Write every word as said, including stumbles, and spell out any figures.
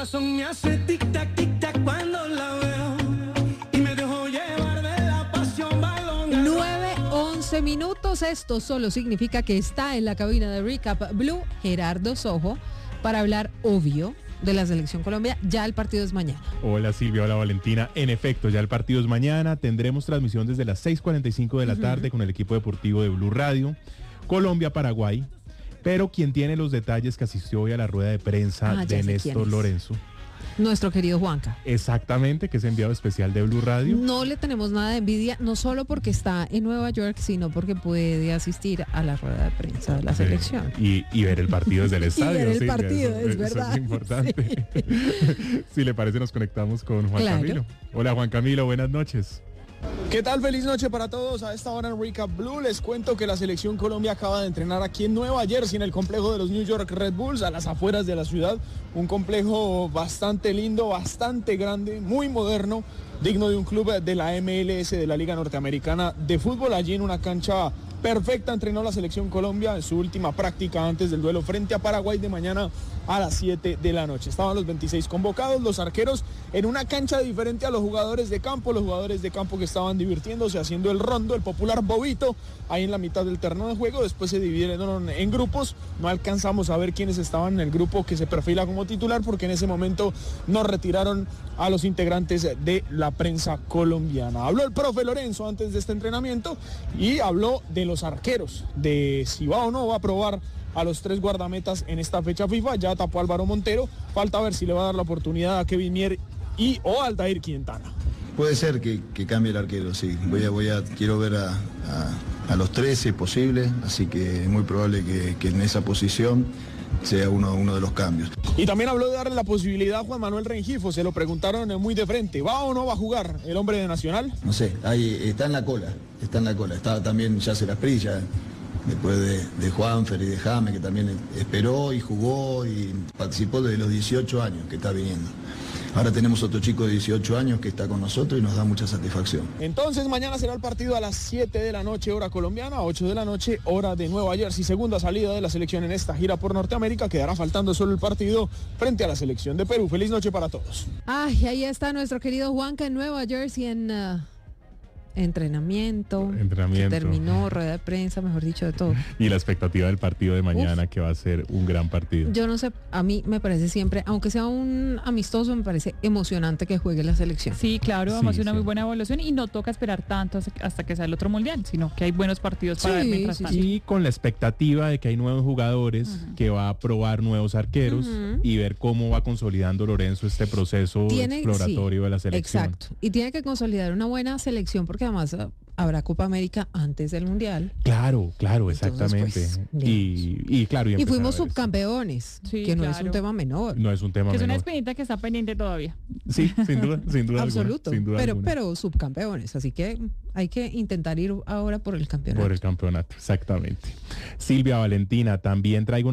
corazón me hace tic-tac, tic-tac cuando la veo y me dejo llevar de la pasión balonga. nueve once minutos, esto solo significa que está en la cabina de Recap Blue Gerardo Sojo para hablar, obvio, de la Selección Colombia. Ya el partido es mañana. Hola Silvia, hola Valentina. En efecto, ya el partido es mañana. Tendremos transmisión desde las seis cuarenta y cinco de la uh-huh. tarde con el equipo deportivo de Blue Radio. Colombia-Paraguay. Pero quien tiene los detalles que asistió hoy a la rueda de prensa ah, de Néstor Lorenzo. Nuestro querido Juanca. Exactamente, que es enviado especial de Blue Radio. No le tenemos nada de envidia, no solo porque está en Nueva York, sino porque puede asistir a la rueda de prensa de la sí, selección. Y, y ver el partido desde el estadio. Y ver el sí, partido, eso, es eso verdad. Es importante. Sí. Si le parece, nos conectamos con Juan claro. Camilo. Hola Juan Camilo, buenas noches. ¿Qué tal? Feliz noche para todos. A esta hora en Recap Blue les cuento que la Selección Colombia acaba de entrenar aquí en Nueva Jersey, en el complejo de los New York Red Bulls, a las afueras de la ciudad. Un complejo bastante lindo, bastante grande, muy moderno, digno de un club de la M L S, de la Liga Norteamericana de Fútbol. Allí en una cancha perfecta entrenó la Selección Colombia en su última práctica antes del duelo frente a Paraguay de mañana a las siete de la noche. Estaban los veintiséis convocados, los arqueros en una cancha diferente a los jugadores de campo, los jugadores de campo que estaban divirtiéndose, haciendo el rondo, el popular bobito, ahí en la mitad del terreno de juego. Después se dividieron en grupos, no alcanzamos a ver quiénes estaban en el grupo que se perfila como titular, porque en ese momento nos retiraron a los integrantes de la prensa colombiana. Habló el profe Lorenzo antes de este entrenamiento y habló de los arqueros, de si va o no va a probar a los tres guardametas en esta fecha FIFA. Ya tapó Álvaro Montero, falta ver si le va a dar la oportunidad a Kevin Mier y o Aldair Quintana. Puede ser que, que cambie el arquero, sí. Voy a, voy a, quiero ver a, a, a los tres si es posible, así que es muy probable que, que en esa posición sea uno, uno de los cambios. Y también habló de darle la posibilidad a Juan Manuel Rengifo, se lo preguntaron muy de frente, ¿va o no va a jugar el hombre de Nacional? No sé, ahí está en la cola, está en la cola, está también Yasser Asprilla, después de, de Juanfer y de Jame, que también esperó y jugó y participó desde los dieciocho años que está viniendo. Ahora tenemos otro chico de dieciocho años que está con nosotros y nos da mucha satisfacción. Entonces mañana será el partido a las siete de la noche, hora colombiana, ocho de la noche, hora de Nueva Jersey. Segunda salida de la selección en esta gira por Norteamérica. Quedará faltando solo el partido frente a la selección de Perú. Feliz noche para todos. Ay, ahí está nuestro querido Juanca en Nueva Jersey en... Uh... Entrenamiento, Entrenamiento. Que terminó, rueda de prensa, mejor dicho, de todo. Y la expectativa del partido de mañana, Uf. que va a ser un gran partido. Yo no sé, a mí me parece siempre, aunque sea un amistoso, me parece emocionante que juegue la selección. Sí, claro, vamos a hacer sí, una sí. muy buena evaluación y no toca esperar tanto hasta que sea el otro mundial, sino que hay buenos partidos para sí, ver mientras sí, tanto. Y con la expectativa de que hay nuevos jugadores, uh-huh. que va a probar nuevos arqueros uh-huh. y ver cómo va consolidando Lorenzo este proceso tiene, exploratorio sí, de la selección. Exacto, y tiene que consolidar una buena selección porque además habrá Copa América antes del Mundial. Claro, claro, exactamente. Entonces, pues, y, y claro. Y, y fuimos subcampeones, sí, que no claro. es un tema menor. No es un tema que menor. Es una espinita que está pendiente todavía. Sí, sin duda, sin duda Absoluto, alguna, sin duda pero, alguna. pero subcampeones, así que hay que intentar ir ahora por el campeonato. Por el campeonato, exactamente. Silvia, Valentina, también traigo